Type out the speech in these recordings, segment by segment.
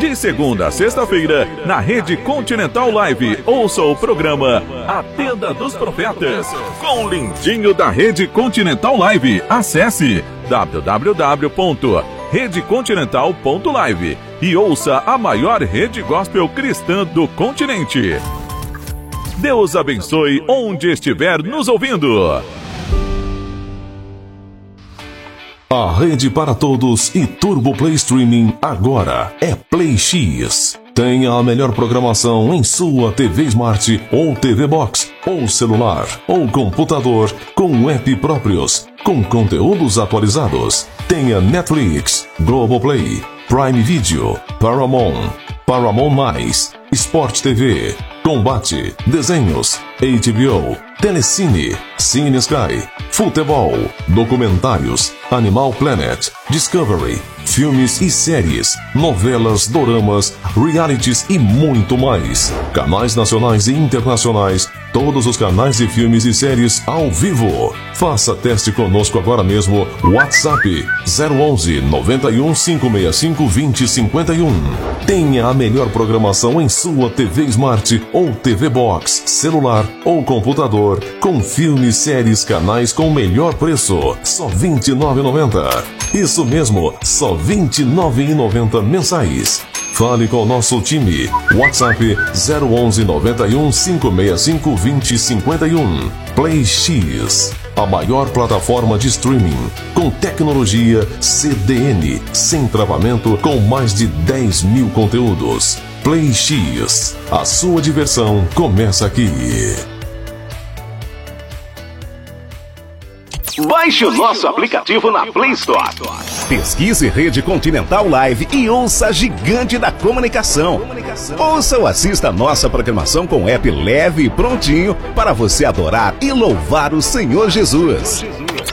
De segunda a sexta-feira, na Rede Continental Live, ouça o programa A Tenda dos Profetas, com o lindinho da Rede Continental Live. Acesse www.redecontinental.live e ouça a maior rede gospel cristã do continente. Deus abençoe onde estiver nos ouvindo. A rede para todos e Turbo Play Streaming agora é Play X. Tenha a melhor programação em sua TV Smart ou TV Box, ou celular, ou computador, com app próprios, com conteúdos atualizados. Tenha Netflix, Globoplay, Prime Video, Paramount, Paramount+, Sport TV, Combate, Desenhos, HBO, Telecine, Cine Sky, Futebol, Documentários, Animal Planet, Discovery, filmes e séries, novelas, doramas, realities e muito mais. Canais nacionais e internacionais, todos os canais de filmes e séries ao vivo. Faça teste conosco agora mesmo. WhatsApp 011 91 565 2051. Tenha a melhor programação em sua TV Smart ou TV Box, celular ou computador, com filmes, séries, canais com o melhor preço. Só R$ 29,90. Isso mesmo, só R$ 29,90 mensais. Fale com o nosso time. WhatsApp 011 91 565 2051. Play X, a maior plataforma de streaming com tecnologia CDN, sem travamento, com mais de 10 mil conteúdos. Play X, a sua diversão começa aqui. Baixe o nosso aplicativo na Play Store. Pesquise Rede Continental Live e ouça a gigante da comunicação. Ouça ou assista a nossa programação com app leve e prontinho para você adorar e louvar o Senhor Jesus.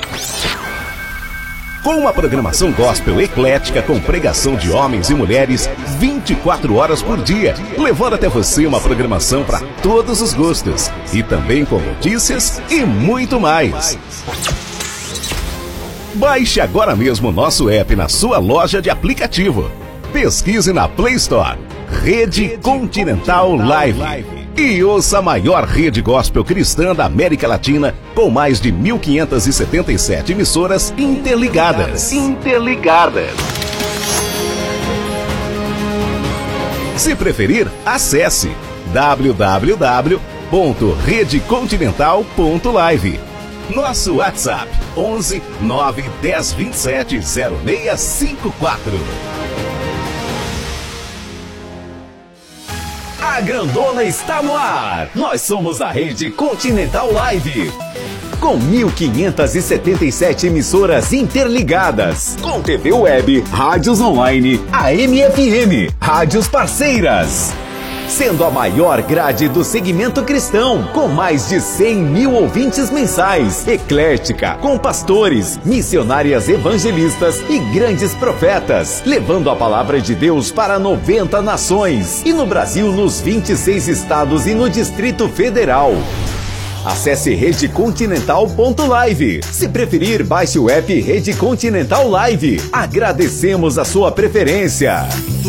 Com uma programação gospel eclética com pregação de homens e mulheres 24 horas por dia, levando até você uma programação para todos os gostos e também com notícias e muito mais. Baixe agora mesmo o nosso app na sua loja de aplicativo. Pesquise na Play Store Rede Continental Live e ouça a maior rede gospel cristã da América Latina, com mais de 1.577 emissoras interligadas. Se preferir, acesse www.redecontinental.live. Nosso WhatsApp 11 9 10 27 0654. A Grandona está no ar. Nós somos a Rede Continental Live, com 1.577 emissoras interligadas, com TV web, rádios online, AM e FM, rádios parceiras, sendo a maior grade do segmento cristão, com mais de 100 mil ouvintes mensais, eclética, com pastores, missionárias evangelistas e grandes profetas, levando a palavra de Deus para 90 nações, e no Brasil, nos 26 estados e no Distrito Federal. Acesse redecontinental.live. Se preferir, baixe o app Rede Continental Live. Agradecemos a sua preferência.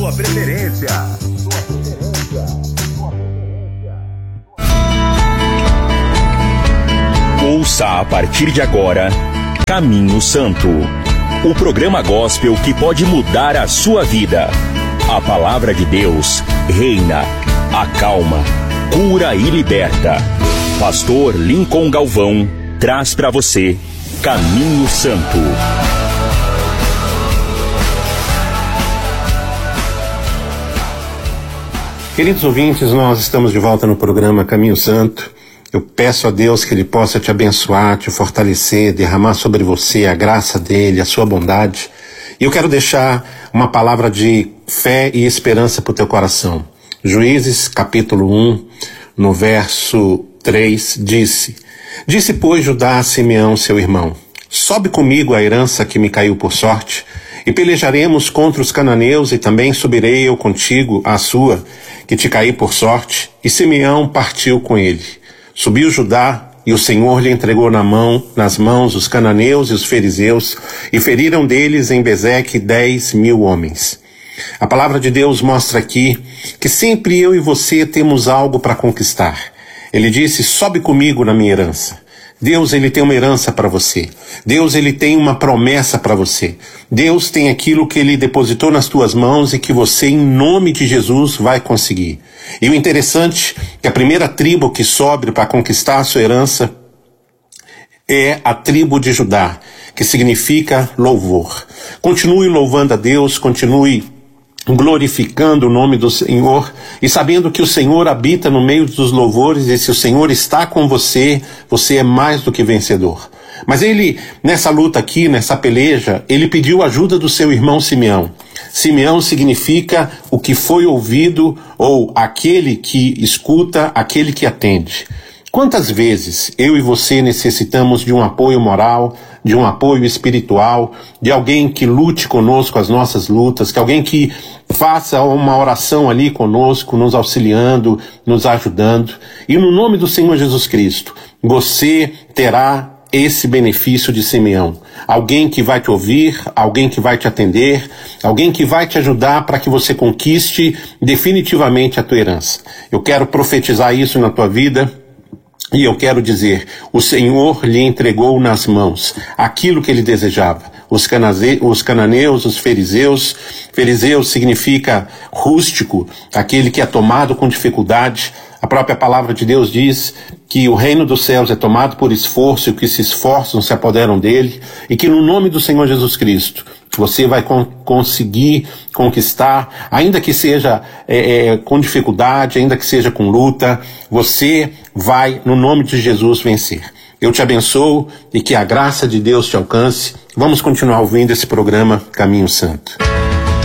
Ouça a partir de agora Caminho Santo, o programa gospel que pode mudar a sua vida. A palavra de Deus reina, acalma, cura e liberta. Pastor Lincoln Galvão traz para você Caminho Santo. Queridos ouvintes, nós estamos de volta no programa Caminho Santo. Eu peço a Deus que Ele possa te abençoar, te fortalecer, derramar sobre você a graça dEle, a sua bondade. E eu quero deixar uma palavra de fé e esperança para o teu coração. Juízes, capítulo 1, no verso 3, Disse, pois, Judá a Simeão, seu irmão, sobe comigo a herança que me caiu por sorte, e pelejaremos contra os cananeus, e também subirei eu contigo a sua, que te caí por sorte. E Simeão partiu com ele. Subiu Judá, e o Senhor lhe entregou nas mãos os cananeus e os fariseus, e feriram deles em Bezeque 10.000 homens. A palavra de Deus mostra aqui que sempre eu e você temos algo para conquistar. Ele disse, sobe comigo na minha herança. Deus, ele tem uma herança para você. Deus, ele tem uma promessa para você. Deus tem aquilo que ele depositou nas tuas mãos e que você, em nome de Jesus, vai conseguir. E o interessante é que a primeira tribo que sobe para conquistar a sua herança é a tribo de Judá, que significa louvor. Continue louvando a Deus, continue glorificando o nome do Senhor e sabendo que o Senhor habita no meio dos louvores, e se o Senhor está com você, você é mais do que vencedor. Mas ele, nessa luta aqui, nessa peleja, ele pediu ajuda do seu irmão Simeão. Simeão significa o que foi ouvido, ou aquele que escuta, aquele que atende. Quantas vezes eu e você necessitamos de um apoio moral, de um apoio espiritual, de alguém que lute conosco as nossas lutas, que alguém que faça uma oração ali conosco, nos auxiliando, nos ajudando. E no nome do Senhor Jesus Cristo, você terá esse benefício de Simeão. Alguém que vai te ouvir, alguém que vai te atender, alguém que vai te ajudar para que você conquiste definitivamente a tua herança. Eu quero profetizar isso na tua vida. E eu quero dizer, o Senhor lhe entregou nas mãos aquilo que ele desejava. Os cananeus, os fariseus. Fariseus significa rústico, aquele que é tomado com dificuldade. A própria palavra de Deus diz que o reino dos céus é tomado por esforço e que se esforçam se apoderam dele, e que no nome do Senhor Jesus Cristo você vai conseguir conquistar, ainda que seja com dificuldade, ainda que seja com luta, você vai, no nome de Jesus, vencer. Eu te abençoo e que a graça de Deus te alcance. Vamos continuar ouvindo esse programa Caminho Santo.